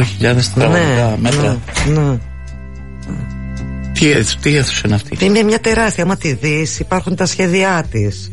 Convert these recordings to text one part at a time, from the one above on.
8.000 τετραγωνικά μέτρα. Ναι. Τι αίθουσα είναι αυτή? Είναι μια τεράστια, άμα τη δεις, υπάρχουν τα σχέδιά της.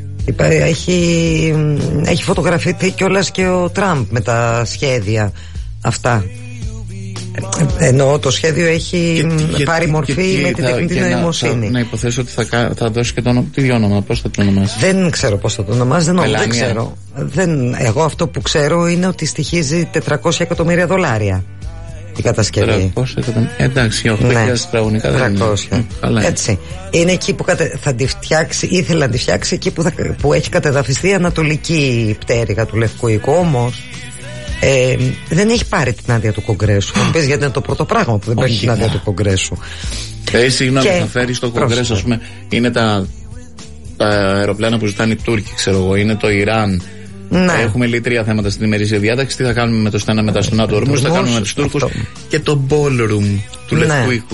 Έχει φωτογραφηθεί κιόλας και ο Τραμπ με τα σχέδια αυτά. Ενώ το σχέδιο έχει πάρει μορφή με την τεχνητή νοημοσύνη. Να υποθέσω ότι θα δώσει και το ίδιο όνομα. Πώς θα το ονομάσει? Δεν ξέρω πώς θα το ονομάσει. Δεν ξέρω. Εγώ αυτό που ξέρω είναι ότι στοιχίζει $400 εκατομμύρια η κατασκευή. Εντάξει, 8.000 τετραγωνικά δεν είναι. Έτσι. Είναι εκεί που θα τη φτιάξει, ήθελε να τη φτιάξει εκεί που έχει κατεδαφιστεί η ανατολική πτέρυγα του Λευκού Οίκου. Όμως δεν έχει πάρει την άδεια του Κογκρέσου. Θα μου πεις γιατί είναι το πρώτο πράγμα που δεν παίρνει την άδεια του Κογκρέσου. Συγγνώμη, θα φέρει στο Κογκρέσο, ας πούμε, είναι τα αεροπλάνα που ζητάνε οι Τούρκοι, ξέρω εγώ, είναι το Ιράν. Ναι. Έχουμε λέει 3 θέματα στην ημερήσια διάταξη. Τι θα κάνουμε με το στένα μεταστονά του ορμούς, τι θα κάνουμε με τους Τούρκους και το ballroom του Λευκού Οίκου.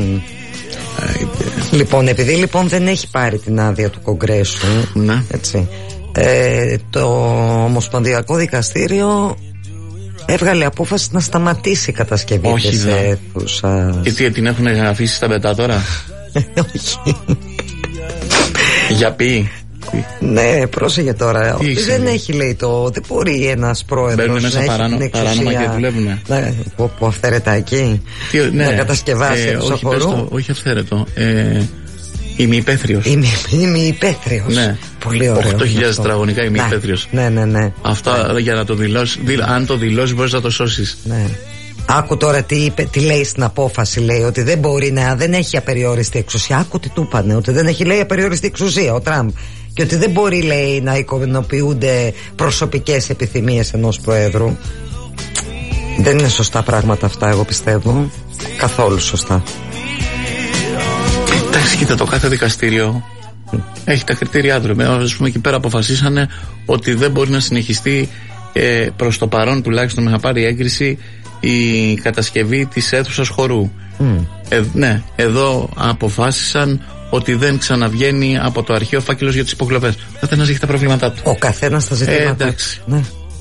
Λοιπόν, επειδή λοιπόν δεν έχει πάρει την άδεια του Κογκρέσου, έτσι, το Ομοσπονδιακό Δικαστήριο έβγαλε απόφαση να σταματήσει η κατασκευή της αίθουσα. Και τι, την έχουν αφήσει στα πετά τώρα? Όχι. Για πει. Ναι, πρόσεχε τώρα. Ότι δεν έχει, λέει, δεν μπορεί ένας πρόεδρος να έχει την εξουσία και δουλεύουνε. Που αυθαίρετα να κατασκευάσει αίθουσα χορού. Όχι αυθαίρετο. Ημιυπαίθριος. Ημιυπαίθριος. Ναι. Πολύ ωραίο. 8.000 τετραγωνικά ημιυπαίθριος. Ναι. Αυτό για να το δηλώσει. Αν το δηλώσει, μπορείς να το σώσεις. Ναι. Άκου τώρα τι λέει στην απόφαση. Λέει ότι δεν μπορεί δεν έχει απεριόριστη εξουσία. Άκου τι του είπανε. Ότι δεν έχει, λέει, απεριόριστη εξουσία ο Τραμπ. Και ότι δεν μπορεί, λέει, να εικονοποιούνται προσωπικές επιθυμίες ενός προέδρου. Δεν είναι σωστά πράγματα αυτά, εγώ πιστεύω. Καθόλου σωστά. Εντάξει, κοίτα, το κάθε δικαστήριο έχει τα κριτήριά του. Ας πούμε, εκεί πέρα αποφασίσανε ότι δεν μπορεί να συνεχιστεί προς το παρόν, τουλάχιστον να πάρει έγκριση, η κατασκευή της αίθουσας χορού. Ναι, εδώ αποφάσισαν ότι δεν ξαναβγαίνει από το αρχείο φάκελος για τις υποκλοπές. Ο καθένας έχει τα προβλήματά του. Ο καθένας τα ζητήματα του. Εντάξει. Ναι.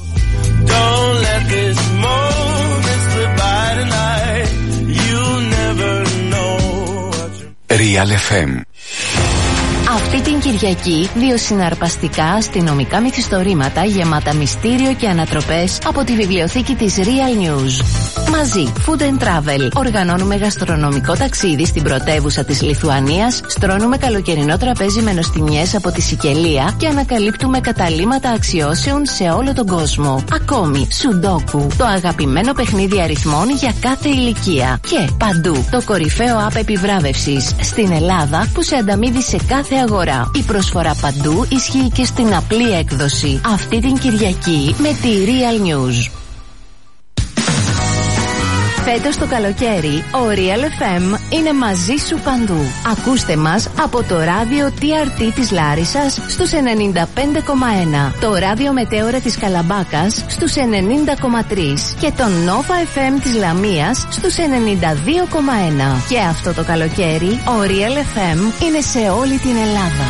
Real FM. Αυτή την Κυριακή, 2 συναρπαστικά αστυνομικά μυθιστορήματα γεμάτα μυστήριο και ανατροπές από τη βιβλιοθήκη της Real News. Μαζί, Food and Travel. Οργανώνουμε γαστρονομικό ταξίδι στην πρωτεύουσα της Λιθουανίας, στρώνουμε καλοκαιρινό τραπέζι με νοστιμιές από τη Σικελία και ανακαλύπτουμε καταλύματα αξιώσεων σε όλο τον κόσμο. Ακόμη, Σουντόκου, το αγαπημένο παιχνίδι αριθμών για κάθε ηλικία. Και παντού, το κορυφαίο app επιβράβευσης στην Ελλάδα που σε ανταμείβει σε κάθε αγορά. Η προσφορά παντού ισχύει και στην απλή έκδοση. Αυτή την Κυριακή με τη Real News. Φέτος το καλοκαίρι, ο Real FM είναι μαζί σου παντού. Ακούστε μας από το ράδιο TRT της Λάρισσας στους 95,1, το ράδιο Μετέωρα της Καλαμπάκας στους 90,3 και το Nova FM της Λαμίας στους 92,1. Και αυτό το καλοκαίρι, ο Real FM είναι σε όλη την Ελλάδα.